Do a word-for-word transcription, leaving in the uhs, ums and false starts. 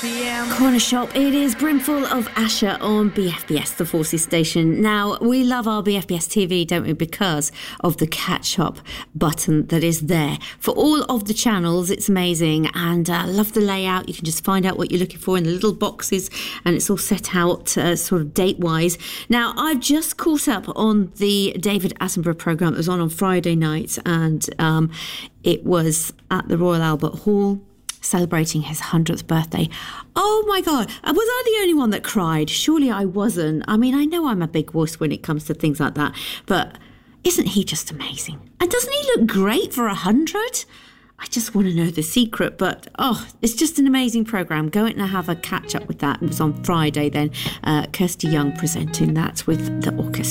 p m. Corner Shop, it is brimful of Asher on B F B S, the Forces station. Now, we love our B F B S T V, don't we, because of the catch-up button that is there. For all of the channels, it's amazing, and I uh, love the layout. You can just find out what you're looking for in the little boxes, and it's all set out uh, sort of date-wise. Now, I've just caught up on the David Attenborough programme that was on on Friday night, and um, it was at the Royal Albert Hall, celebrating his hundredth birthday. Oh my God, was I the only one that cried? Surely I wasn't. I mean, I know I'm a big wuss when it comes to things like that, but isn't he just amazing? And doesn't he look great for a hundred? I just want to know the secret, but oh, it's just an amazing programme. Go and have a catch up with that. It was on Friday then. Uh, Kirsty Young presenting that with the orchestra.